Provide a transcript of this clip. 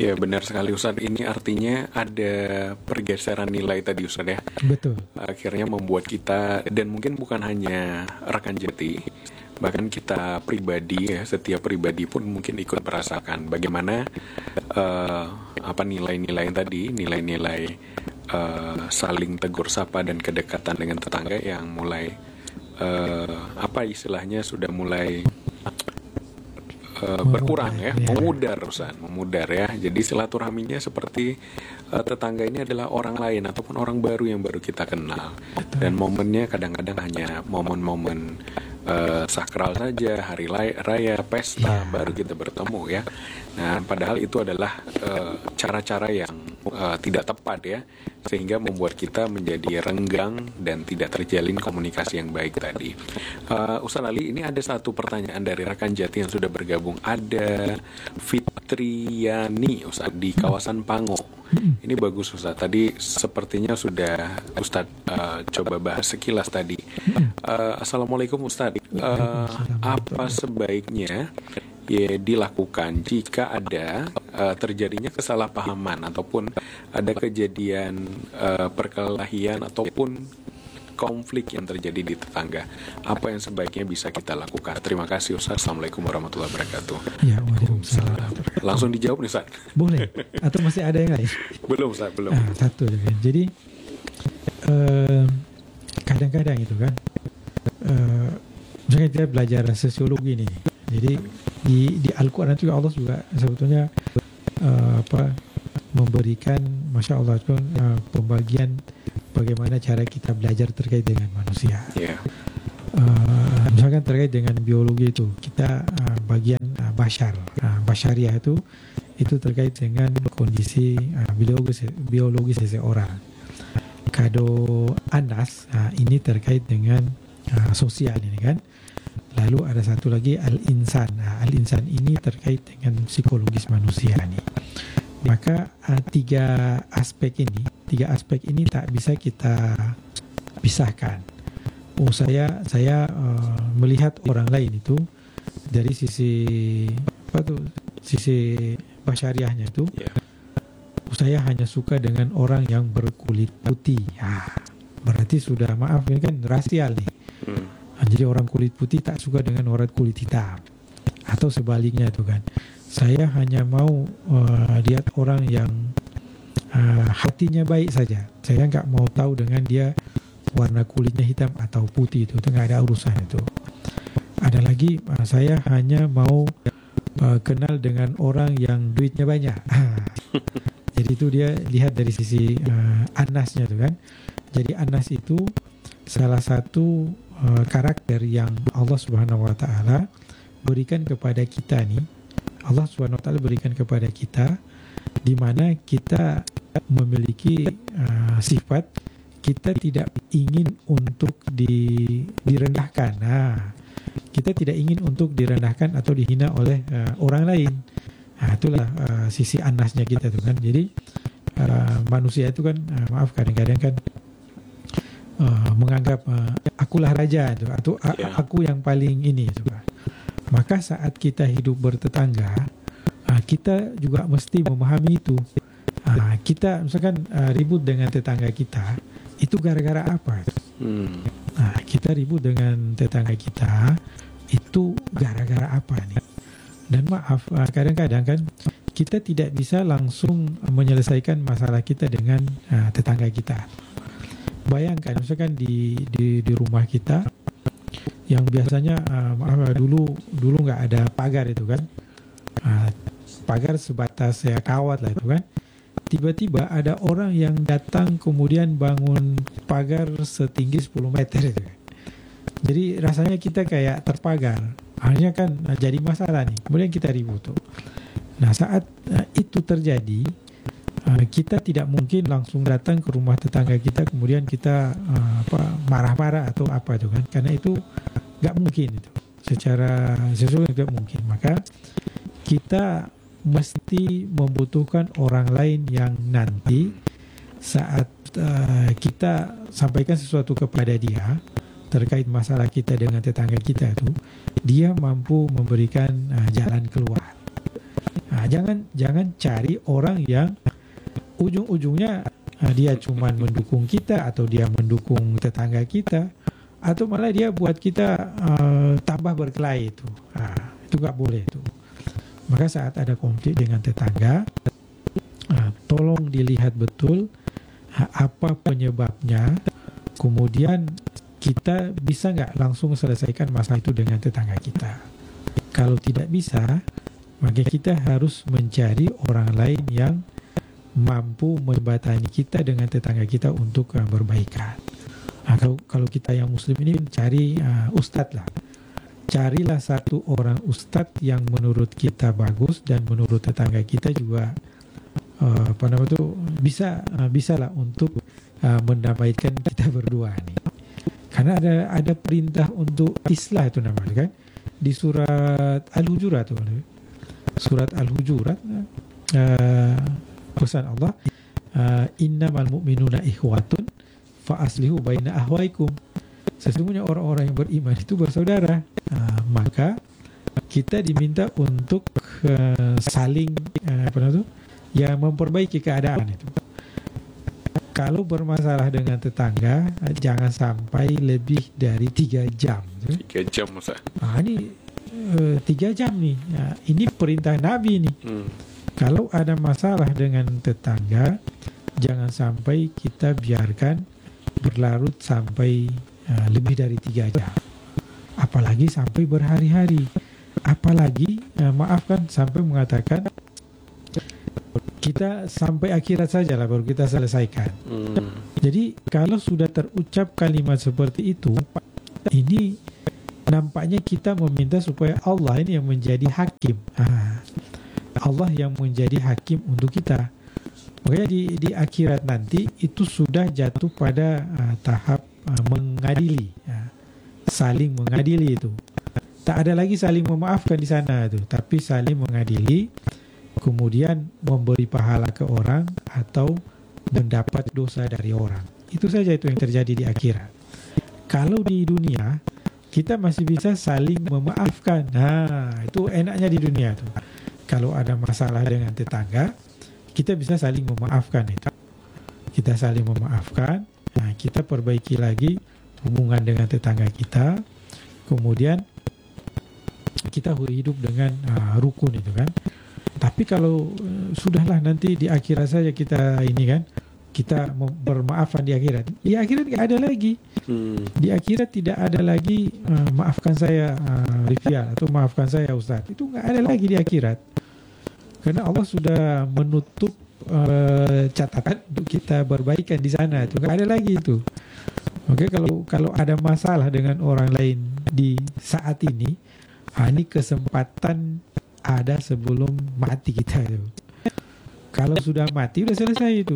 Ya benar sekali Ustadz, ini artinya ada pergeseran nilai tadi Ustadz ya. Betul. Akhirnya membuat kita, dan mungkin bukan hanya rekan jati, bahkan kita pribadi ya, setiap pribadi pun mungkin ikut merasakan bagaimana nilai-nilai tadi, nilai-nilai saling tegur sapa dan kedekatan dengan tetangga yang mulai istilahnya sudah mulai berkurang ya, memudar ya. Jadi silaturahminya seperti tetangga ini adalah orang lain ataupun orang baru yang baru kita kenal. Dan momennya kadang-kadang hanya momen-momen sakral saja, hari raya, pesta, baru kita bertemu ya. Nah, padahal itu adalah cara-cara yang tidak tepat ya, sehingga membuat kita menjadi renggang dan tidak terjalin komunikasi yang baik tadi. Ustaz Ali, ini ada satu pertanyaan dari rekan jati yang sudah bergabung. Ada Fitriani Ustaz di kawasan Pango. Ini bagus Ustaz, tadi sepertinya sudah Ustaz coba bahas sekilas tadi. Assalamualaikum Ustaz, apa sebaiknya dilakukan jika ada terjadinya kesalahpahaman ataupun ada kejadian perkelahian ataupun konflik yang terjadi di tetangga? Apa yang sebaiknya bisa kita lakukan? Terima kasih Ustaz. Assalamualaikum warahmatullahi wabarakatuh. Ya, waalaikumsalam. Langsung dijawab nih Ustaz. Boleh. Atau masih ada yang lain? Belum Ustaz, belum. Satu aja. Jadi kadang-kadang itu kan, misalnya kita belajar sosiologi nih. Jadi di Al-Quran juga Allah juga sebetulnya memberikan, Masya Allah, pembagian bagaimana cara kita belajar terkait dengan manusia. Misalkan terkait dengan biologi itu, kita bagian basyariah itu terkait dengan kondisi biologi seseorang. Kado anas, ini terkait dengan sosial ini kan. Lalu ada satu lagi al-insan. Al-insan ini terkait dengan psikologis manusia nih. Maka tiga aspek ini tak bisa kita pisahkan. Saya melihat orang lain itu dari sisi basyariahnya itu. Saya hanya suka dengan orang yang berkulit putih. Berarti sudah, maaf, ini kan rasial nih. Jadi orang kulit putih tak suka dengan orang kulit hitam, atau sebaliknya itu kan. Saya hanya mau lihat orang yang hatinya baik saja. Saya nggak mau tahu dengan dia warna kulitnya hitam atau putih, itu nggak ada urusan itu. Ada lagi, saya hanya mau kenal dengan orang yang duitnya banyak. Jadi itu dia lihat dari sisi anasnya tuh kan. Jadi anas itu salah satu karakter yang Allah Subhanahu wa taala berikan kepada kita nih. Allah Subhanahu wa taala berikan kepada kita, di mana kita memiliki sifat kita tidak ingin untuk direndahkan. Kita tidak ingin untuk direndahkan atau dihina oleh orang lain. Itulah sisi anasnya kita tuh kan. Jadi manusia itu kan, maaf, kadang-kadang kan menganggap akulah raja itu, atau aku yang paling ini itu. Maka saat kita hidup bertetangga, kita juga mesti memahami itu. Kita misalkan ribut dengan tetangga kita, itu gara-gara apa? Kita ribut dengan tetangga kita itu gara-gara apa nih? Dan maaf, kadang-kadang kan kita tidak bisa langsung menyelesaikan masalah kita dengan tetangga kita. Bayangkan misalkan di rumah kita yang biasanya dulu nggak ada pagar itu kan, pagar sebatas kawat lah itu kan. Tiba-tiba ada orang yang datang kemudian bangun pagar setinggi 10 meter itu kan. Jadi rasanya kita kayak terpagar. Akhirnya kan jadi masalah nih. Kemudian kita ribut tuh. Nah, saat itu terjadi, kita tidak mungkin langsung datang ke rumah tetangga kita kemudian kita marah-marah atau apa itu kan, karena itu nggak mungkin itu, secara sesuatu nggak mungkin. Maka kita mesti membutuhkan orang lain yang nanti saat kita sampaikan sesuatu kepada dia terkait masalah kita dengan tetangga kita itu, dia mampu memberikan jalan keluar. Jangan cari orang yang ujung-ujungnya dia cuma mendukung kita, atau dia mendukung tetangga kita, atau malah dia buat kita tambah berkelahi itu. Itu nggak boleh itu. Maka saat ada konflik dengan tetangga, tolong dilihat betul apa penyebabnya. Kemudian kita bisa nggak langsung selesaikan masalah itu dengan tetangga kita. Kalau tidak bisa, maka kita harus mencari orang lain yang mampu menjembatani kita dengan tetangga kita untuk berbaikan. Kalau kita yang muslim ini cari ustadz lah. Carilah satu orang ustadz yang menurut kita bagus dan menurut tetangga kita juga bisa lah untuk mendamaikan kita berdua nih. Karena ada perintah untuk islah itu namanya kan, di surat Al-Hujurat tuh. Surat Al-Hujurat pesan Allah, innamal mu'minuna ikhwatun fa aslihu baina ahwaikum. Sesungguhnya orang-orang yang beriman itu bersaudara. Maka kita diminta untuk saling memperbaiki keadaan itu. Kalau bermasalah dengan tetangga, jangan sampai lebih dari 3 jam. 3 jam masa? Ini 3 jam nih. Ini perintah Nabi nih. Kalau ada masalah dengan tetangga, jangan sampai kita biarkan berlarut sampai lebih dari 3 jam. Apalagi sampai berhari-hari. Apalagi, sampai mengatakan kita sampai akhirat saja lah baru kita selesaikan. Jadi kalau sudah terucap kalimat seperti itu, ini nampaknya kita meminta supaya Allah ini yang menjadi hakim. Allah yang menjadi hakim untuk kita. Makanya di akhirat nanti itu sudah jatuh pada tahap mengadili, saling mengadili itu. Tak ada lagi saling memaafkan di sana itu, tapi saling mengadili, kemudian memberi pahala ke orang atau mendapat dosa dari orang. Itu saja itu yang terjadi di akhirat. Kalau di dunia kita masih bisa saling memaafkan. Itu enaknya di dunia tuh. Kalau ada masalah dengan tetangga, kita bisa saling memaafkan itu. Kita saling memaafkan, kita perbaiki lagi hubungan dengan tetangga kita. Kemudian kita hidup dengan rukun itu kan. Tapi kalau sudahlah nanti di akhirat saja kita ini kan, kita bermaafan di akhirat nggak ada lagi. Di akhirat tidak ada lagi maafkan saya Rifial atau maafkan saya Ustaz. Itu nggak ada lagi di akhirat. Karena Allah sudah menutup catatan untuk kita berbaikan di sana. Itu nggak ada lagi itu. Oke, kalau ada masalah dengan orang lain di saat ini, ini kesempatan ada sebelum mati kita itu. Kalau sudah mati udah selesai itu.